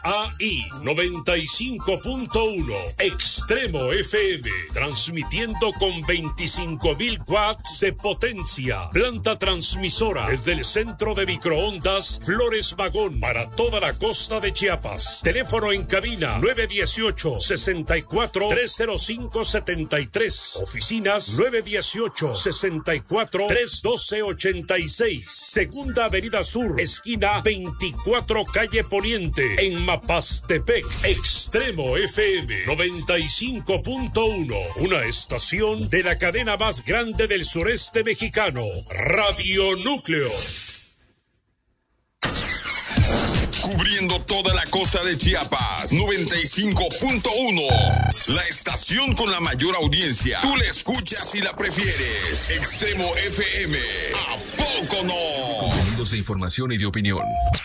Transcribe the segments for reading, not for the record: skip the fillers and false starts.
AI 95.1 Extremo FM, transmitiendo con 25,000 watts de potencia. Planta transmisora desde el centro de microondas Flores Magón para toda la costa de Chiapas. Teléfono en cabina 918-64-305-73. Oficinas 918-64-312-86. Segunda Avenida Sur, esquina 24 Calle Poniente, en Mapastepec. Extremo FM 95.1, una estación de la cadena más grande del sureste mexicano, Radio Núcleo. Cubriendo toda la costa de Chiapas, 95.1, la estación con la mayor audiencia. Tú la escuchas y la prefieres. Extremo FM, ¿a poco no? Contenidos de información y de opinión.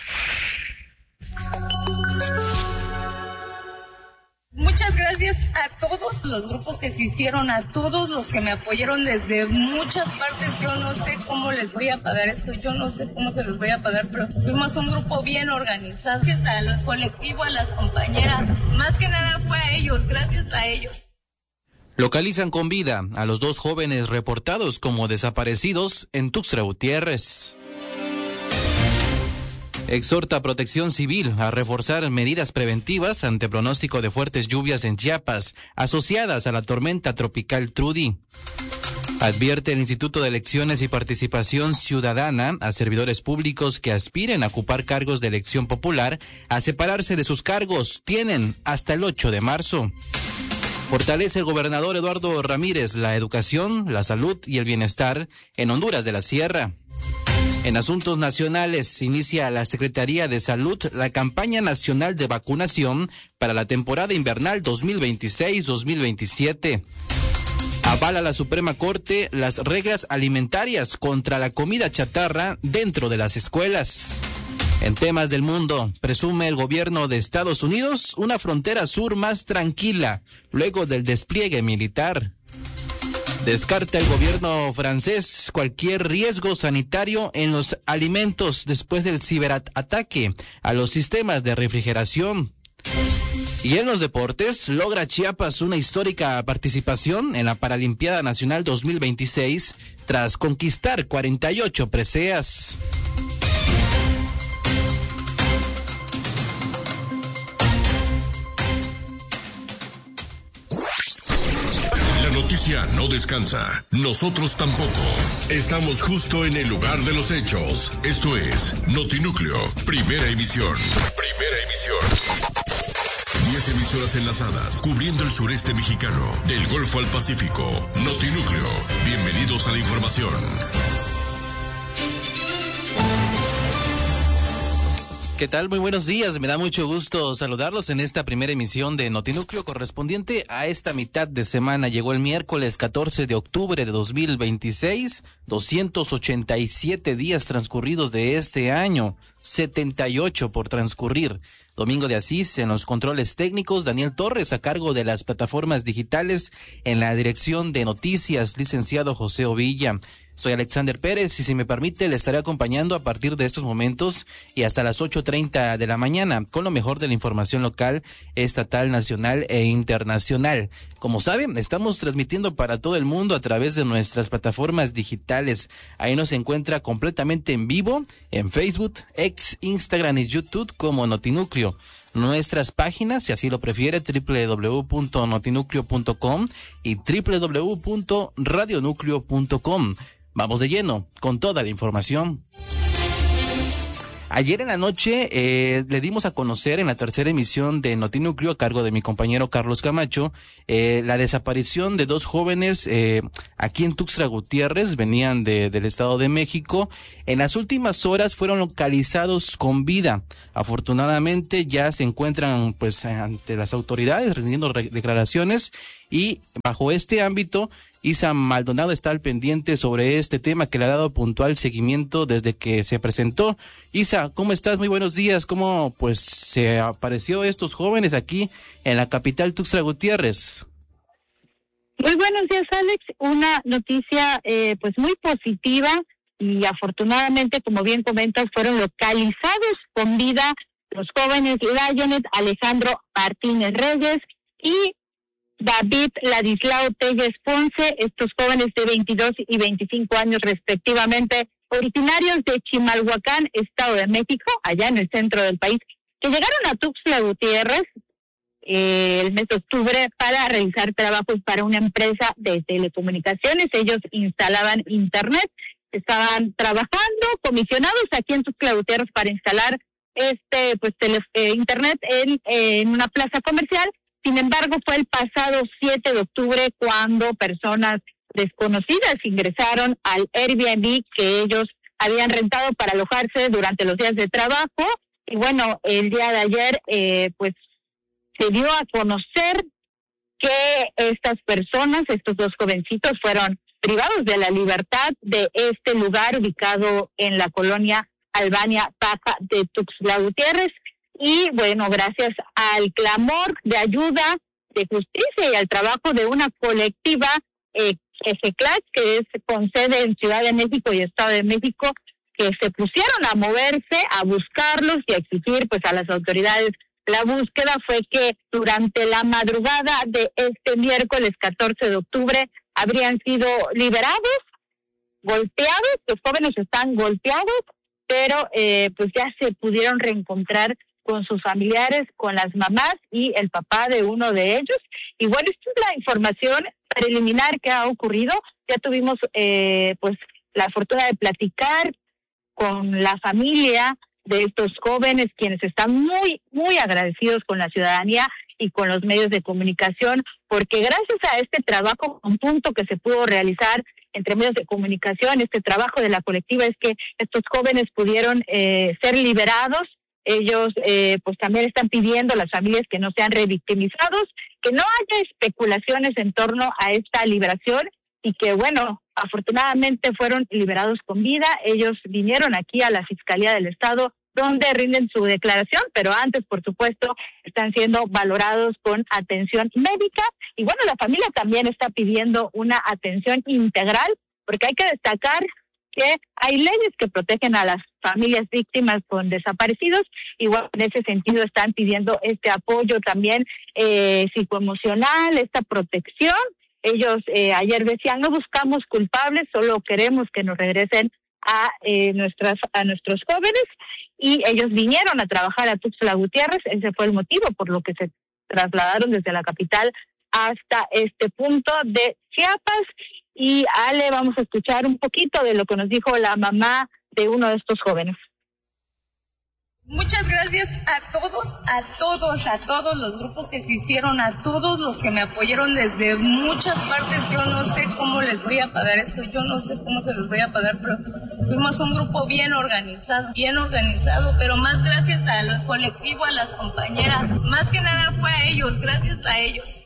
Muchas gracias a todos los grupos que se hicieron, a todos los que me apoyaron desde muchas partes. Yo no sé cómo les voy a pagar esto, yo no sé cómo se los voy a pagar, pero fuimos un grupo bien organizado. Gracias al colectivo, a las compañeras, más que nada fue a ellos, gracias a ellos. Localizan con vida a los dos jóvenes reportados como desaparecidos en Tuxtla Gutiérrez. Exhorta a Protección Civil a reforzar medidas preventivas ante pronóstico de fuertes lluvias en Chiapas, asociadas a la tormenta tropical Trudy. Advierte el Instituto de Elecciones y Participación Ciudadana a servidores públicos que aspiren a ocupar cargos de elección popular a separarse de sus cargos. Tienen hasta el 8 de marzo. Fortalece el gobernador Eduardo Ramírez la educación, la salud y el bienestar en Honduras de la Sierra. En asuntos nacionales, inicia la Secretaría de Salud la campaña nacional de vacunación para la temporada invernal 2026-2027. Avala la Suprema Corte las reglas alimentarias contra la comida chatarra dentro de las escuelas. En temas del mundo, presume el gobierno de Estados Unidos una frontera sur más tranquila luego del despliegue militar. Descarta el gobierno francés cualquier riesgo sanitario en los alimentos después del ciberataque a los sistemas de refrigeración. Y en los deportes, logra Chiapas una histórica participación en la Paralimpiada Nacional 2026 tras conquistar 48 preseas. La noticia no descansa. Nosotros tampoco. Estamos justo en el lugar de los hechos. Esto es Notinúcleo, primera emisión. Primera emisión. 10 emisoras enlazadas, cubriendo el sureste mexicano, del Golfo al Pacífico. Notinúcleo. Bienvenidos a la información. ¿Qué tal? Muy buenos días. Me da mucho gusto saludarlos en esta primera emisión de Notinúcleo correspondiente a esta mitad de semana. Llegó el miércoles 14 de octubre de 2026, 287 días transcurridos de este año, 78 por transcurrir. Domingo de Asís en los controles técnicos, Daniel Torres a cargo de las plataformas digitales, en la dirección de noticias, licenciado José Ovilla. Soy Alexander Pérez y si me permite le estaré acompañando a partir de estos momentos y hasta las 8:30 de la mañana con lo mejor de la información local, estatal, nacional e internacional. Como saben, estamos transmitiendo para todo el mundo a través de nuestras plataformas digitales. Ahí nos encuentra completamente en vivo en Facebook, X, Instagram y YouTube como Notinúcleo. Nuestras páginas, si así lo prefiere, www.notinucleo.com y www.radionucleo.com. Vamos de lleno con toda la información. Ayer en la noche le dimos a conocer en la tercera emisión de Notinúcleo, a cargo de mi compañero Carlos Camacho, la desaparición de dos jóvenes aquí en Tuxtla Gutiérrez, venían del Estado de México. En las últimas horas fueron localizados con vida. Afortunadamente ya se encuentran pues ante las autoridades rindiendo declaraciones y bajo este ámbito Isa Maldonado está al pendiente sobre este tema que le ha dado puntual seguimiento desde que se presentó. Isa, ¿cómo estás? Muy buenos días. ¿Cómo pues se apareció estos jóvenes aquí en la capital Tuxtla Gutiérrez? Muy buenos días, Alex. Una noticia pues muy positiva y afortunadamente, como bien comentas, fueron localizados con vida los jóvenes Layonet Alejandro Martínez Reyes y David Ladislao Telles Ponce, estos jóvenes de 22 y 25 años respectivamente, originarios de Chimalhuacán, Estado de México, allá en el centro del país, que llegaron a Tuxtla Gutiérrez el mes de octubre para realizar trabajos para una empresa de telecomunicaciones. Ellos instalaban internet, estaban trabajando comisionados aquí en Tuxtla Gutiérrez para instalar internet en una plaza comercial. Sin embargo, fue el pasado 7 de octubre cuando personas desconocidas ingresaron al Airbnb que ellos habían rentado para alojarse durante los días de trabajo. Y bueno, el día de ayer, se dio a conocer que estas personas, estos dos jovencitos, fueron privados de la libertad de este lugar ubicado en la colonia Albania Paca de Tuxtla Gutiérrez. Y bueno, gracias al clamor de ayuda, de justicia y al trabajo de una colectiva EGECLAC, que es con sede en Ciudad de México y Estado de México, que se pusieron a moverse, a buscarlos y a exigir pues a las autoridades. La búsqueda fue que durante la madrugada de este miércoles 14 de octubre habrían sido liberados, golpeados, los jóvenes están golpeados, pero pues ya se pudieron reencontrar con sus familiares, con las mamás y el papá de uno de ellos. Y bueno, esta es la información preliminar que ha ocurrido. Ya tuvimos la fortuna de platicar con la familia de estos jóvenes, quienes están muy, muy agradecidos con la ciudadanía y con los medios de comunicación, porque gracias a este trabajo conjunto que se pudo realizar entre medios de comunicación, este trabajo de la colectiva, es que estos jóvenes pudieron ser liberados. Ellos pues también están pidiendo a las familias que no sean revictimizados, que no haya especulaciones en torno a esta liberación y que bueno, afortunadamente fueron liberados con vida. Ellos vinieron aquí a la Fiscalía del Estado donde rinden su declaración, pero antes, por supuesto, están siendo valorados con atención médica. Y bueno, la familia también está pidiendo una atención integral, porque hay que destacar que hay leyes que protegen a las familias víctimas con desaparecidos. Igual en ese sentido están pidiendo este apoyo también psicoemocional, esta protección. Ellos ayer decían, no buscamos culpables, solo queremos que nos regresen a nuestros jóvenes, y ellos vinieron a trabajar a Tuxtla Gutiérrez. Ese fue el motivo por lo que se trasladaron desde la capital hasta este punto de Chiapas. Y Ale, vamos a escuchar un poquito de lo que nos dijo la mamá de uno de estos jóvenes. Muchas gracias a todos los grupos que se hicieron, a todos los que me apoyaron desde muchas partes. Yo no sé cómo les voy a pagar esto, yo no sé cómo se los voy a pagar, pero fuimos un grupo bien organizado, pero más gracias al colectivo, a las compañeras, más que nada fue a ellos, gracias a ellos.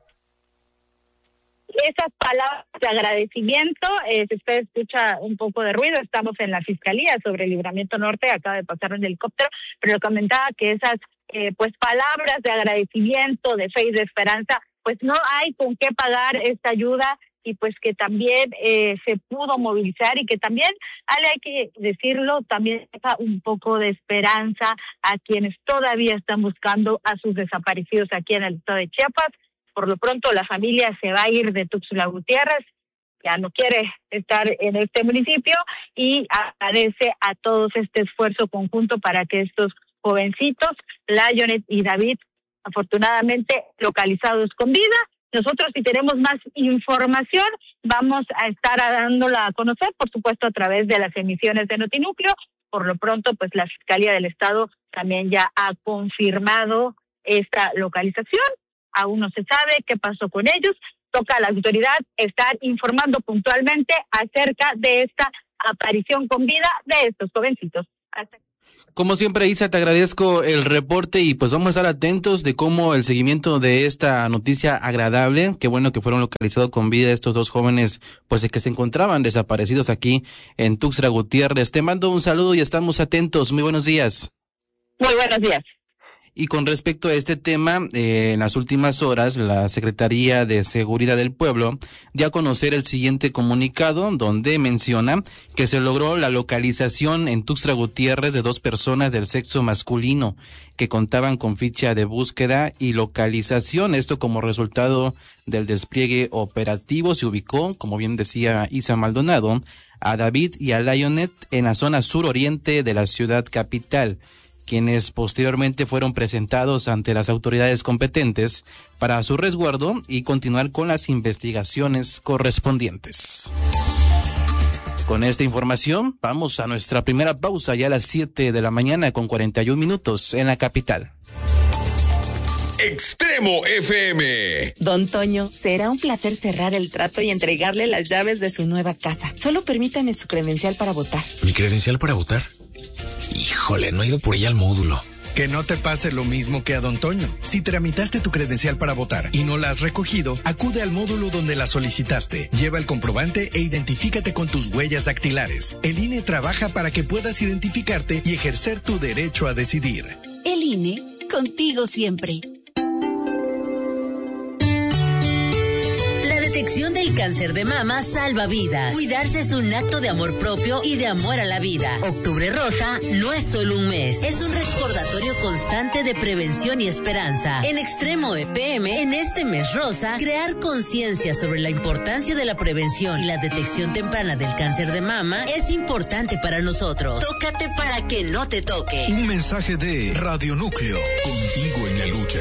Esas palabras de agradecimiento, si usted escucha un poco de ruido, estamos en la Fiscalía sobre el Libramiento Norte, acaba de pasar un helicóptero, pero comentaba que esas palabras de agradecimiento, de fe y de esperanza, pues no hay con qué pagar esta ayuda, y pues que también se pudo movilizar, y que también, Ale, hay que decirlo, también deja un poco de esperanza a quienes todavía están buscando a sus desaparecidos aquí en el estado de Chiapas. Por lo pronto la familia se va a ir de Tuxtla Gutiérrez, ya no quiere estar en este municipio, y agradece a todos este esfuerzo conjunto para que estos jovencitos, Layonet y David, afortunadamente localizados con vida. Nosotros, si tenemos más información, vamos a estar dándola a conocer, por supuesto, a través de las emisiones de Notinúcleo. Por lo pronto, pues la Fiscalía del Estado también ya ha confirmado esta localización. Aún no se sabe qué pasó con ellos. Toca a la autoridad estar informando puntualmente acerca de esta aparición con vida de estos jovencitos. Como siempre, Isa, te agradezco el reporte, y pues vamos a estar atentos de cómo el seguimiento de esta noticia agradable. Qué bueno que fueron localizados con vida estos dos jóvenes, pues que se encontraban desaparecidos aquí en Tuxtla Gutiérrez. Te mando un saludo y estamos atentos. Muy buenos días. Muy buenos días. Y con respecto a este tema, en las últimas horas, la Secretaría de Seguridad del Pueblo dio a conocer el siguiente comunicado, donde menciona que se logró la localización en Tuxtla Gutiérrez de 2 personas del sexo masculino que contaban con ficha de búsqueda y localización. Esto como resultado del despliegue operativo. Se ubicó, como bien decía Isa Maldonado, a David y a Lionet en la zona suroriente de la ciudad capital, quienes posteriormente fueron presentados ante las autoridades competentes para su resguardo y continuar con las investigaciones correspondientes. Con esta información, vamos a nuestra primera pausa ya a las 7 de la mañana con 41 minutos en la capital. Extremo FM. Don Toño, será un placer cerrar el trato y entregarle las llaves de su nueva casa. Solo permítame su credencial para votar. ¿Mi credencial para votar? Híjole, no he ido por ella al módulo. Que no te pase lo mismo que a Don Toño. Si tramitaste tu credencial para votar y no la has recogido, acude al módulo donde la solicitaste. Lleva el comprobante e identifícate con tus huellas dactilares. El INE trabaja para que puedas identificarte y ejercer tu derecho a decidir. El INE, contigo siempre. La detección del cáncer de mama salva vidas. Cuidarse es un acto de amor propio y de amor a la vida. Octubre Roja no es solo un mes, es un recordatorio constante de prevención y esperanza. En Extremo FM, en este mes rosa, crear conciencia sobre la importancia de la prevención y la detección temprana del cáncer de mama es importante para nosotros. Tócate para que no te toque. Un mensaje de Radio Núcleo, contigo en la lucha.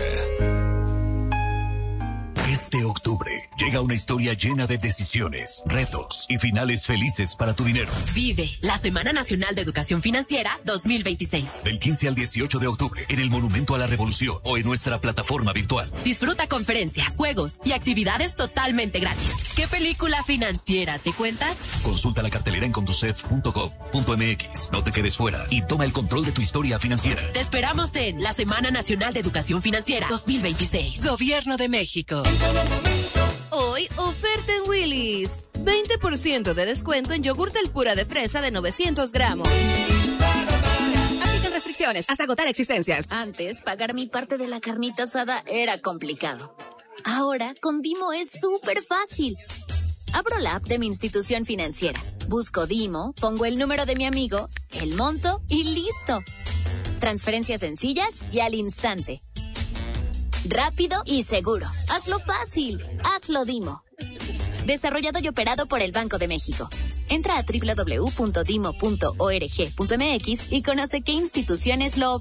Este octubre llega una historia llena de decisiones, retos y finales felices para tu dinero. Vive la Semana Nacional de Educación Financiera 2026. Del 15 al 18 de octubre en el Monumento a la Revolución o en nuestra plataforma virtual. Disfruta conferencias, juegos y actividades totalmente gratis. ¿Qué película financiera te cuentas? Consulta la cartelera en conducef.gov.mx. No te quedes fuera y toma el control de tu historia financiera. Te esperamos en la Semana Nacional de Educación Financiera 2026. Gobierno de México. Hoy, oferta en Willy's. 20% de descuento en yogur del pura de fresa de 900 gramos. Aplican restricciones hasta agotar existencias. Antes, pagar mi parte de la carnita asada era complicado. Ahora, con Dimo es súper fácil. Abro la app de mi institución financiera. Busco Dimo, pongo el número de mi amigo, el monto y listo. Transferencias sencillas y al instante. Rápido y seguro. Hazlo fácil. Hazlo Dimo. Desarrollado y operado por el Banco de México. Entra a www.dimo.org.mx y conoce qué instituciones lo operan.